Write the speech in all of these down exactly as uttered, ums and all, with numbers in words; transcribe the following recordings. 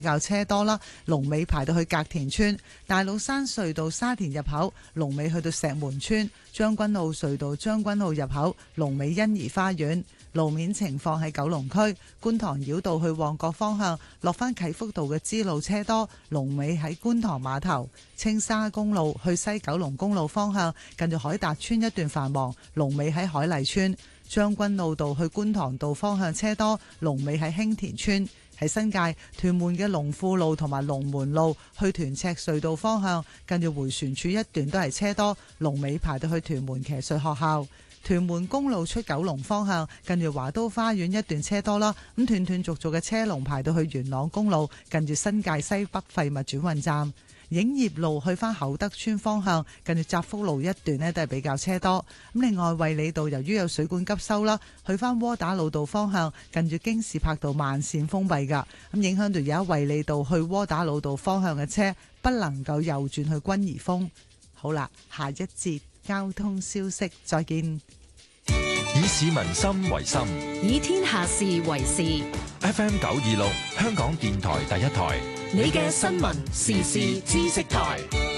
較車多啦，龍尾排到去隔田村；大老山隧道沙田入口龍尾去到石門村；將軍澳隧道將軍澳入口龍尾欣怡花園。路面情況喺九龍區觀塘繞道去旺角方向，落返啟福道嘅支路車多，龍尾喺觀塘碼頭；青沙公路去西九龍公路方向，近住海達村一段繁忙，龍尾喺海麗村；將軍澳道去觀塘道方向車多，龍尾喺興田村。喺新界屯門嘅龍富路同埋龍門路去屯赤隧道方向，近住迴旋處一段都係車多，龍尾排到去屯門騎術學校。屯門公路出九龍方向，近住華都花園一段車多啦，咁斷斷續續嘅車龍排到去元朗公路，近住新界西北廢物轉運站。影業路去返厚德村方向，近住澤福路一段呢都係比較車多。咁另外衛理道由於有水管急修啦，去返窩打老道方向，近住京士柏道慢線封閉㗎，咁影響到而家衛理道去窩打老道方向嘅車不能夠右轉去君怡峰。好啦，下一節交通消息，再見。 以市民心為心， 以天下事為事。 F M 九二六，香港電台第一台， 你嘅新聞時事知識台。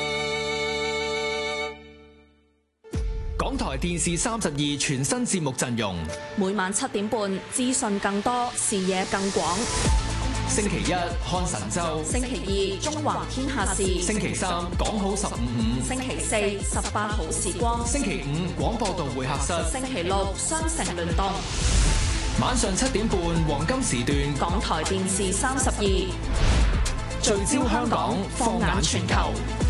港台電視三十二全新節目陣容， 每晚七點半，資訊更多，視野更廣。 星期一看神州， 星期二中環天下事， 星期三講好十五五， 星期四十八號時光， 星期五廣播道會客室， 星期六雙城聯動。 晚上七點半黃金時段， 港台電視三十二聚焦香港，放眼全球。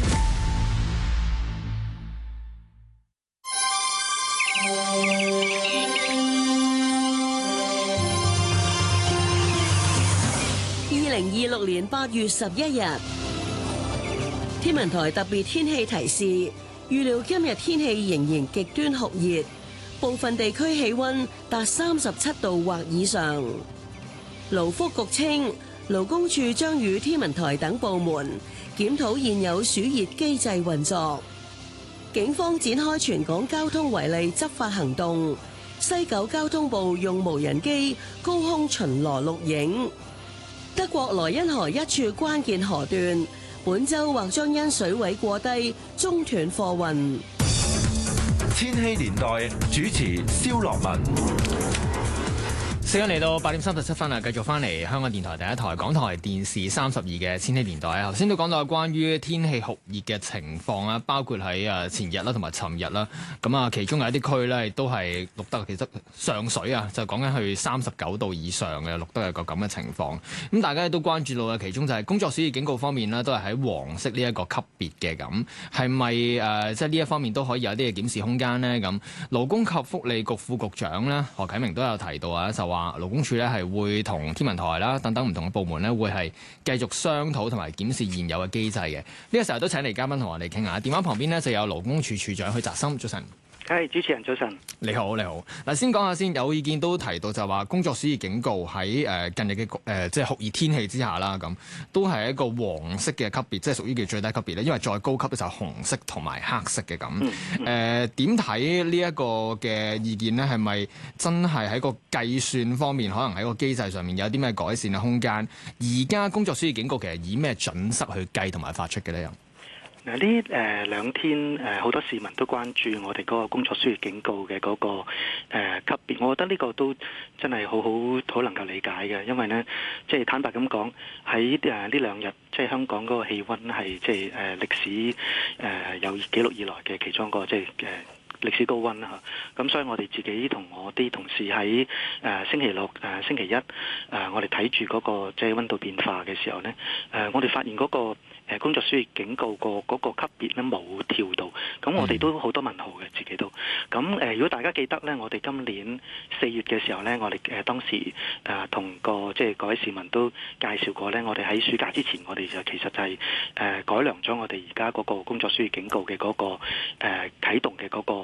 二零二六年八月十一日，天文台特別天氣提示，預料今日天氣仍然極端酷熱，部分地區氣溫達三十七度或以上。勞福局稱，勞工處將與天文台等部門檢討現有暑熱機制運作。警方展開全港交通違例執法行動，西九交通部用無人機高空巡邏錄影。德國萊茵河一處關鍵河段，本週或將因水位過低中斷貨運。 千禧年代主持蕭樂文。 時間嚟到八點三十七分啦，繼續翻嚟香港電台第一台港台電視三十二嘅千禧年代啊！頭先都講到關於天氣酷熱嘅情況啊，包括喺誒前日啦同埋尋日啦，咁啊其中有一啲區咧都係錄得其實上水啊，就講緊去三十九度以上嘅錄得有個咁嘅情況。咁大家都關注到嘅其中就係工作暑熱警告方面啦，都係喺黃色呢一個級別嘅。咁係咪誒即係呢一方面都可以有啲嘅檢視空間呢？咁勞工及福利局副局長咧何啟明都有提到啊，就話勞工處咧係會同天文台啦等等唔同嘅部門咧會係繼續商討同埋檢視現有嘅機制嘅。呢個時候都請嚟嘉賓同我哋傾下。電話旁邊呢就有勞工處處長許澤森，早晨。 係，主持人早晨。 你好，你好。嗱，先講下先，有意見都提到就話工作暑熱警告喺誒近日嘅誒即係酷熱天氣之下啦，咁都係一個黃色嘅級別，即係屬於叫最低級別咧。因為再高級咧就係紅色同埋黑色嘅咁。誒點睇呢一個嘅意見呢？係咪真係喺個計算方面，可能喺個機制上面有啲咩改善嘅空間？而家工作暑熱警告其實以咩準則去計同埋發出嘅咧？ 嗱，呢誒兩天誒好多市民都關注我哋嗰個工作暑熱警告嘅嗰個誒級別，我覺得呢個都真係好好好能夠理解嘅，因為呢，即係坦白咁講，喺誒呢兩日即係香港嗰個氣温係即係誒歷史誒有記錄以來嘅其中一個即係誒歷史高温啦嚇。咁所以我哋自己同我啲同事喺誒星期六誒星期一誒我哋睇住嗰個即係温度變化嘅時候呢，誒我哋發現嗰個誒工作暑熱警告個嗰個級別咧冇跳到，咁我哋都好多問號嘅，自己都。咁誒，如果大家記得咧，我哋今年四月嘅時候咧，我哋誒當時誒同個即係各位市民都介紹過咧，我哋喺暑假之前，我哋就其實就係誒改良咗我哋而家嗰個工作暑熱警告嘅嗰個誒啟動嘅嗰個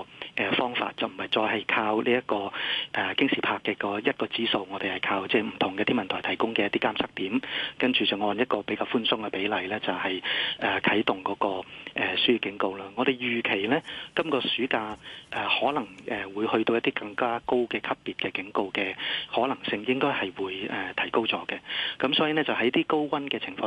誒方法，就唔係再係靠呢一個誒京士柏嘅個一個指數，我哋係靠即係唔同嘅天文台提供嘅一啲監測點，跟住就按一個比較寬鬆嘅比例咧，就係誒啟動嗰個誒暑熱警告啦。我哋預期咧，今個暑假誒可能誒會去到一啲更加高嘅級別嘅警告嘅可能性，應該係會誒提高咗嘅。咁所以呢，就喺啲高溫嘅情況